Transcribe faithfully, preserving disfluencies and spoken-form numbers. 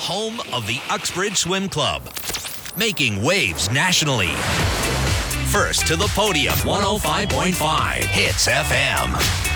home of the Uxbridge Swim Club, making waves nationally. First to the podium, one oh five point five Hits F M.